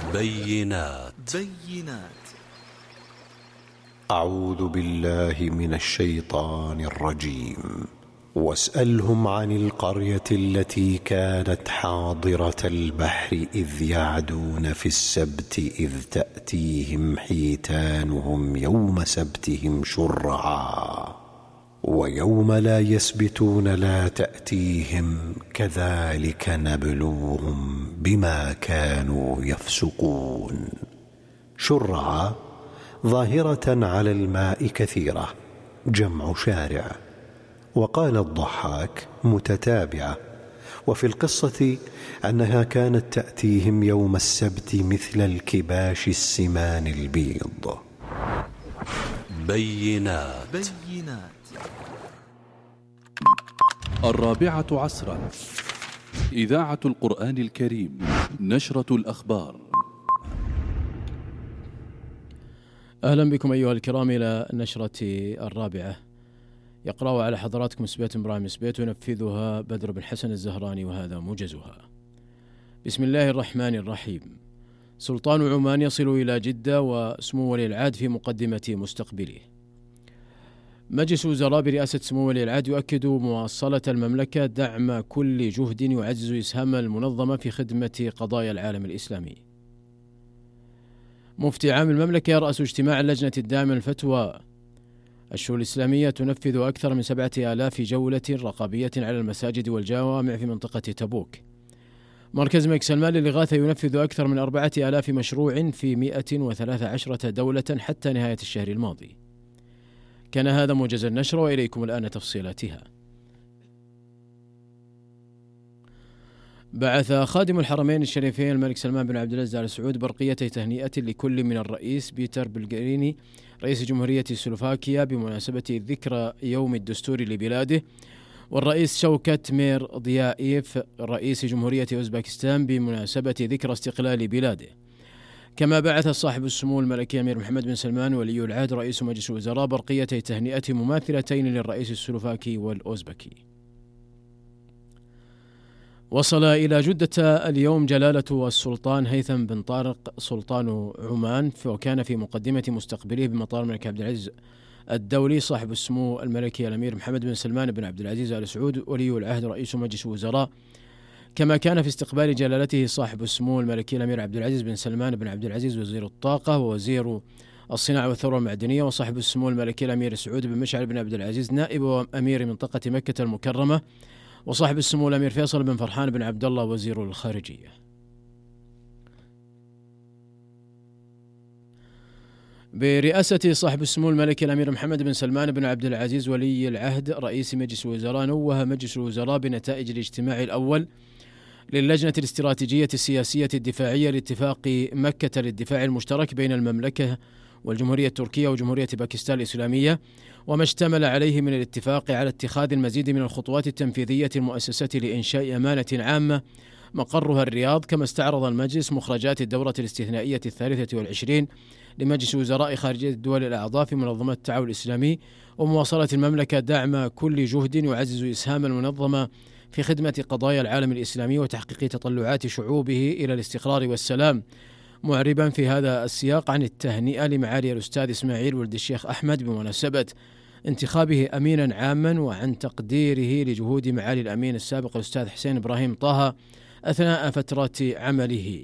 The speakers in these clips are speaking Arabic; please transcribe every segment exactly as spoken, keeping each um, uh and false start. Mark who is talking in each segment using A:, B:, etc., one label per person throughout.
A: بينات
B: بينات
C: أعوذ بالله من الشيطان الرجيم. واسألهم عن القرية التي كانت حاضرة البحر إذ يعدون في السبت إذ تأتيهم حيتانهم يوم سبتهم شرعا ويوم لا يسبتون لا تأتيهم كذلك نبلوهم بما كانوا يفسقون. شرعا ظاهرة على الماء كثيرة، جمع شارع. وقال الضحاك متتابعة. وفي القصة أنها كانت تأتيهم يوم السبت مثل الكباش السمان البيض.
A: بينات
B: بينات
D: الرابعة عصرا، إذاعة القرآن الكريم، نشرة الأخبار.
E: أهلا بكم أيها الكرام إلى النشرة الرابعة، يقرأ على حضراتكم سبيت إبراهيم سبيت وينفذها بدر بن حسن الزهراني، وهذا موجزها. بسم الله الرحمن الرحيم. سلطان عمان يصل إلى جدة وسمو ولي العهد في مقدمة مستقبله. مجلس وزراء برئاسة سمو ولي العهد يؤكد مواصلة المملكة دعم كل جهد يعزز إسهام المنظمة في خدمة قضايا العالم الإسلامي. مفتي عام المملكة يرأس اجتماع اللجنة الدائمة للفتوى. الشؤون الإسلامية تنفذ أكثر من سبعة آلاف جولة رقابية على المساجد والجوامع في منطقة تبوك. مركز ملك سلمان للإغاثة ينفذ أكثر من أربعة آلاف مشروع في مئة وثلاث عشرة دولة حتى نهاية الشهر الماضي. كان هذا موجز النشر، وإليكم الآن تفصيلاتها. بعث خادم الحرمين الشريفين الملك سلمان بن عبد العزيز آل سعود برقية تهنئة لكل من الرئيس بيتر بلغريني رئيس جمهورية سلوفاكيا بمناسبة ذكرى يوم الدستور لبلاده، والرئيس شوكت مير ضيائيف رئيس جمهورية أوزبكستان بمناسبة ذكرى استقلال بلاده. كما بعث صاحب السمو الملكي أمير محمد بن سلمان ولي العهد رئيس مجلس الوزراء برقية تهنئة مماثلتين للرئيس السلوفاكي والأوزبكي. وصل إلى جدة اليوم جلالة السلطان هيثم بن طارق سلطان عمان، وكان في مقدمة مستقبله بمطار الملك عبد العزيز الدولي صاحب السمو الملكي الأمير محمد بن سلمان بن عبد العزيز آل سعود ولي العهد رئيس مجلس الوزراء. كما كان في استقبال جلالته صاحب السمو الملكي الأمير عبد العزيز بن سلمان بن عبد العزيز وزير الطاقة ووزير الصناعة والثروة المعدنية، وصاحب السمو الملكي الأمير سعود بن مشعل بن عبد العزيز نائب أمير منطقة مكة المكرمة، وصاحب السمو الأمير فيصل بن فرحان بن عبد الله وزير الخارجية. برئاسة صاحب السمو الملكي الأمير محمد بن سلمان بن عبد العزيز ولي العهد رئيس مجلس الوزراء، نوه مجلس الوزراء بنتائج الاجتماع الأول للجنة الاستراتيجية السياسية الدفاعية لاتفاق مكة للدفاع المشترك بين المملكة والجمهورية التركية وجمهورية باكستان الإسلامية، وما اشتمل عليه من الاتفاق على اتخاذ المزيد من الخطوات التنفيذية المؤسسة لإنشاء أمانة عامة مقرها الرياض. كما استعرض المجلس مخرجات الدورة الاستثنائية الثالثة والعشرين لمجلس وزراء خارجية الدول الأعضاء في منظمة التعاون الإسلامي، ومواصلة المملكة دعم كل جهد يعزز إسهام المنظمة في خدمة قضايا العالم الإسلامي وتحقيق تطلعات شعوبه إلى الاستقرار والسلام، معربا في هذا السياق عن التهنئة لمعالي الأستاذ إسماعيل ولد الشيخ أحمد بمناسبة انتخابه أمينا عاما، وعن تقديره لجهود معالي الأمين السابق الأستاذ حسين إبراهيم طه أثناء فترة عمله.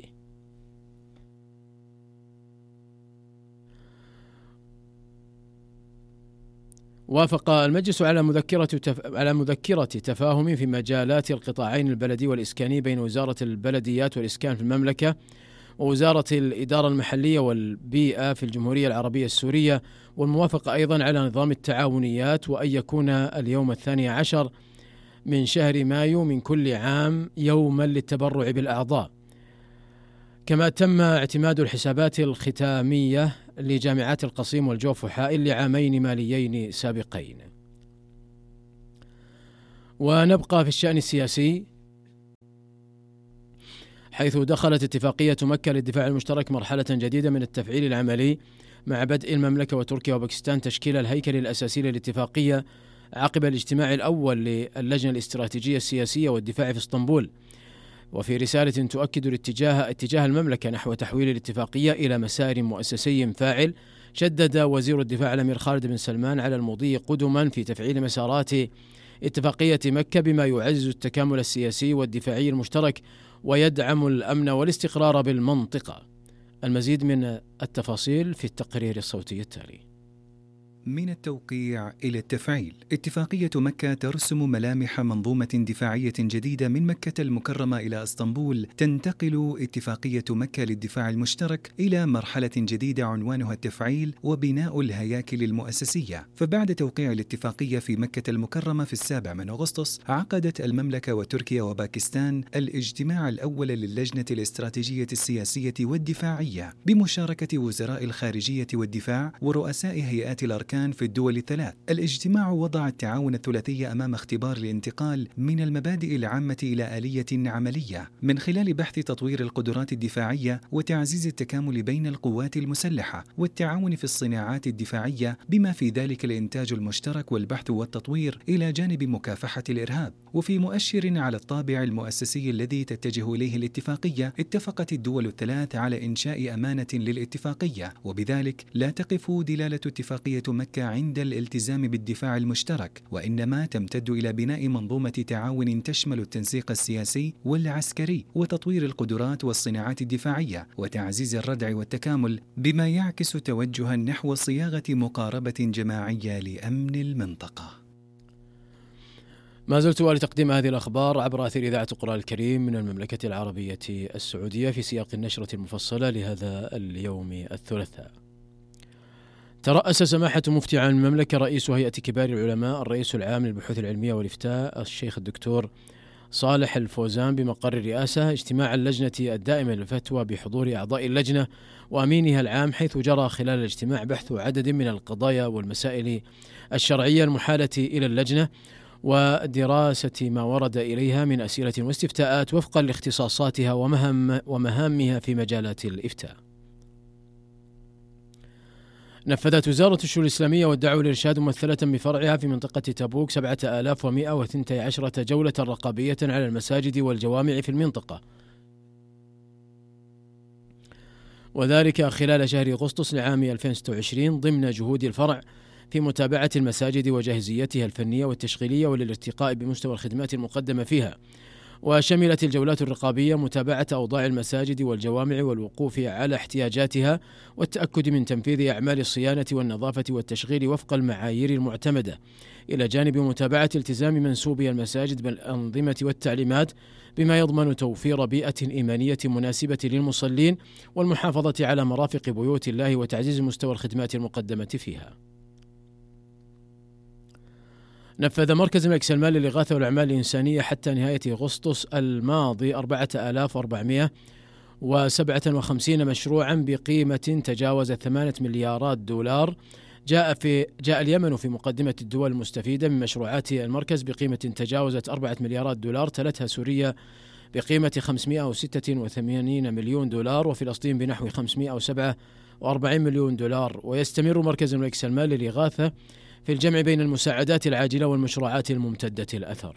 E: وافق المجلس على مذكرة تف... على مذكرة تفاهم في مجالات القطاعين البلدي والإسكاني بين وزارة البلديات والإسكان في المملكة ووزارة الإدارة المحلية والبيئة في الجمهورية العربية السورية، والموافقة أيضا على نظام التعاونيات، وأن يكون اليوم الثاني عشر من شهر مايو من كل عام يوما للتبرع بالأعضاء. كما تم اعتماد الحسابات الختامية لجامعات القصيم والجوف وحائل لعامين ماليين سابقين. ونبقى في الشأن السياسي، حيث دخلت اتفاقية مكة للدفاع المشترك مرحلة جديدة من التفعيل العملي مع بدء المملكة وتركيا وباكستان تشكيل الهيكل الأساسي للاتفاقية عقب الاجتماع الأول للجنة الاستراتيجية السياسية والدفاع في اسطنبول. وفي رسالة تؤكد الاتجاه اتجاه المملكة نحو تحويل الاتفاقية إلى مسار مؤسسي فاعل، شدد وزير الدفاع الأمير خالد بن سلمان على المضي قدما في تفعيل مسارات اتفاقية مكة بما يعزز التكامل السياسي والدفاعي المشترك ويدعم الأمن والاستقرار بالمنطقة. المزيد من التفاصيل في التقرير الصوتي التالي.
A: من التوقيع إلى التفعيل. اتفاقية مكة ترسم ملامح منظومة دفاعية جديدة من مكة المكرمة إلى اسطنبول. تنتقل اتفاقية مكة للدفاع المشترك إلى مرحلة جديدة عنوانها التفعيل وبناء الهياكل المؤسسية. فبعد توقيع الاتفاقية في مكة المكرمة في السابع من أغسطس، عقدت المملكة وتركيا وباكستان الاجتماع الأول للجنة الاستراتيجية السياسية والدفاعية بمشاركة وزراء الخارجية والدفاع ورؤساء هيئات الأركان في الدول الثلاث. الاجتماع وضع التعاون الثلاثي أمام اختبار الانتقال من المبادئ العامة إلى آلية عملية من خلال بحث تطوير القدرات الدفاعية وتعزيز التكامل بين القوات المسلحة والتعاون في الصناعات الدفاعية بما في ذلك الإنتاج المشترك والبحث والتطوير إلى جانب مكافحة الإرهاب. وفي مؤشر على الطابع المؤسسي الذي تتجه إليه الاتفاقية، اتفقت الدول الثلاث على إنشاء أمانة للاتفاقية، وبذلك لا تقف دلالة اتفاقية مكة عند الالتزام بالدفاع المشترك، وإنما تمتد إلى بناء منظومة تعاون تشمل التنسيق السياسي والعسكري وتطوير القدرات والصناعات الدفاعية وتعزيز الردع والتكامل، بما يعكس توجها نحو صياغة مقاربة جماعية لأمن المنطقة.
E: ما زلت لتقديم هذه الأخبار عبر أثير إذاعة القرآن الكريم من المملكة العربية السعودية في سياق النشرة المفصلة لهذا اليوم الثلاثاء. ترأس سماحة مفتي عام المملكة رئيس هيئة كبار العلماء الرئيس العام للبحوث العلمية والإفتاء الشيخ الدكتور صالح الفوزان بمقر الرئاسة اجتماع اللجنة الدائمة للفتوى بحضور أعضاء اللجنة وأمينها العام، حيث جرى خلال الاجتماع بحث عدد من القضايا والمسائل الشرعية المحالة إلى اللجنة ودراسة ما ورد إليها من أسئلة واستفتاءات وفقا لاختصاصاتها ومهام ومهامها في مجالات الإفتاء. نفذت وزارة الشؤون الإسلامية والدعوة والإرشاد ممثلة بفرعها في منطقة تبوك سبعة آلاف ومئة واثنتي عشرة جولة رقابية على المساجد والجوامع في المنطقة، وذلك خلال شهر أغسطس لعام ألفين وستة وعشرين ضمن جهود الفرع في متابعة المساجد وجاهزيتها الفنية والتشغيلية وللارتقاء بمستوى الخدمات المقدمة فيها. وشملت الجولات الرقابية متابعة أوضاع المساجد والجوامع والوقوف على احتياجاتها والتأكد من تنفيذ أعمال الصيانة والنظافة والتشغيل وفق المعايير المعتمدة، إلى جانب متابعة التزام منسوبي المساجد بالأنظمة والتعليمات بما يضمن توفير بيئة إيمانية مناسبة للمصلين والمحافظة على مرافق بيوت الله وتعزيز مستوى الخدمات المقدمة فيها. نفذ مركز الملك سلمان للإغاثة والأعمال الإنسانية حتى نهاية أغسطس الماضي أربعة آلاف وأربعمئة وسبعة وخمسين مشروعا بقيمة تجاوزت ثمانية مليارات دولار. جاء في جاء اليمن في مقدمة الدول المستفيدة من مشروعات المركز بقيمة تجاوزت أربعة مليارات دولار، تلتها سوريا بقيمة خمسمئة وستة وثمانين مليون دولار، وفلسطين بنحو خمسمئة وسبعة وأربعين مليون دولار. ويستمر مركز الملك سلمان للإغاثة في الجمع بين المساعدات العاجلة والمشروعات الممتدة الأثر.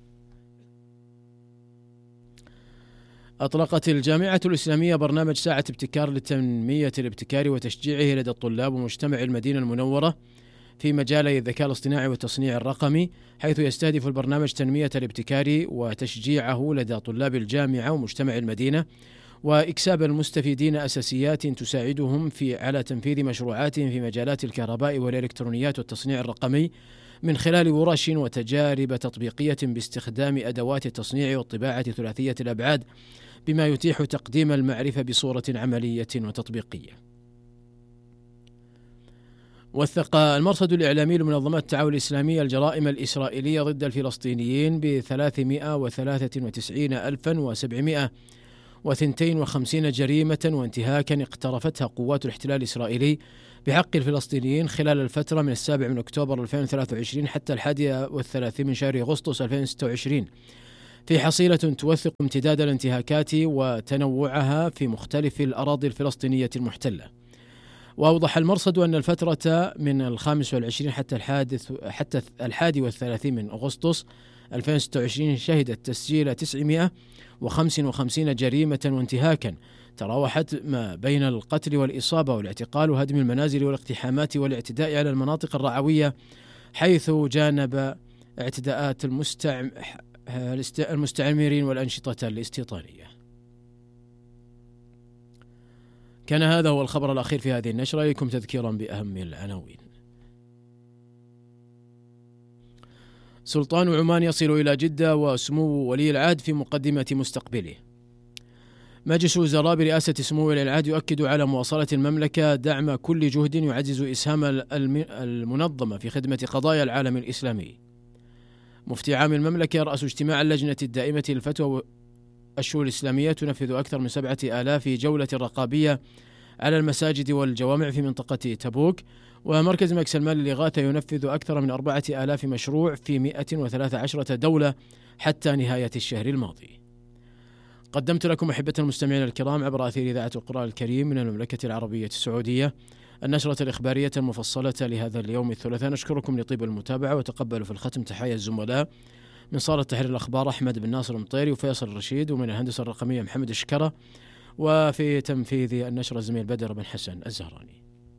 E: أطلقت الجامعة الإسلامية برنامج ساعة ابتكار لتنمية الابتكار وتشجيعه لدى الطلاب ومجتمع المدينة المنورة في مجالي الذكاء الاصطناعي والتصنيع الرقمي، حيث يستهدف البرنامج تنمية الابتكار وتشجيعه لدى طلاب الجامعة ومجتمع المدينة، وإكساب المستفيدين أساسيات تساعدهم في على تنفيذ مشروعاتهم في مجالات الكهرباء والإلكترونيات والتصنيع الرقمي من خلال ورش وتجارب تطبيقية باستخدام أدوات التصنيع والطباعة ثلاثية الأبعاد، بما يتيح تقديم المعرفة بصورة عملية وتطبيقية. وثق المرصد الإعلامي لمنظمة التعاون الإسلامية الجرائم الإسرائيلية ضد الفلسطينيين بثلاثمئة وثلاثة وتسعين ألفا وسبعمئة واثنين وخمسين جريمة وانتهاكا اقترفتها قوات الاحتلال الإسرائيلي بحق الفلسطينيين خلال الفترة من السابع من أكتوبر ألفين وثلاثة وعشرين حتى الحادي والثلاثين من شهر أغسطس ألفين وستة وعشرين، في حصيلة توثق امتداد الانتهاكات وتنوعها في مختلف الأراضي الفلسطينية المحتلة. وأوضح المرصد أن الفترة من الخامس والعشرين حتى الحادث حتى الحادي والثلاثين من أغسطس ألفين وستة وعشرين شهدت تسجيل تسعمائة وخمسة وخمسين جريمة وانتهاكا تراوحت ما بين القتل والإصابة والاعتقال وهدم المنازل والاقتحامات والاعتداء على المناطق الرعوية، حيث جانب اعتداءات المستعم... المستعمرين والأنشطة الاستيطانية. كان هذا هو الخبر الأخير في هذه النشرة. إليكم تذكيرا بأهم العناوين. سلطان عمان يصل إلى جدة وسمو ولي العهد في مقدمة مستقبله. مجلس الوزراء برئاسة سمو ولي العهد يؤكد على مواصلة المملكة دعم كل جهد يعزز إسهام المنظمة في خدمة قضايا العالم الإسلامي. مفتي عام المملكة يرأس اجتماع اللجنة الدائمة للفتوى الشؤون الإسلامية تنفذ أكثر من سبعة آلاف جولة رقابية على المساجد والجوامع في منطقة تبوك. ومركز الملك سلمان للإغاثة ينفذ أكثر من أربعة آلاف مشروع في مئة وثلاثة عشرة دولة حتى نهاية الشهر الماضي. قدمت لكم أحبة المستمعين الكرام عبر أثير إذاعة القرآن الكريم من المملكة العربية السعودية النشرة الإخبارية المفصلة لهذا اليوم الثلاثاء. نشكركم لطيب المتابعة، وتقبلوا في الختم تحايا الزملاء من صالة تحرير الأخبار أحمد بن ناصر المطيري وفيصل الرشيد، ومن الهندسة الرقمية محمد الشكرة، وفي تنفيذ النشرة الزميل بدر بن حسن الزهراني.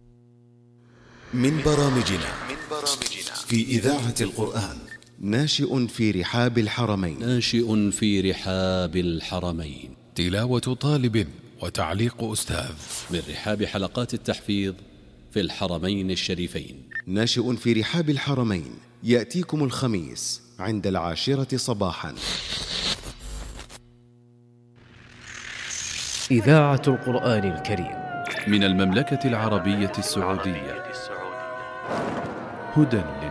B: من برامجنا في إذاعة القرآن ناشئ في رحاب الحرمين
D: ناشئ في رحاب الحرمين
F: تلاوة طالب وتعليق أستاذ
D: من رحاب حلقات التحفيظ في الحرمين الشريفين.
B: ناشئ في رحاب الحرمين يأتيكم الخميس عند العاشرة صباحا.
E: إذاعة القرآن الكريم
D: من المملكة العربية السعودية، هدى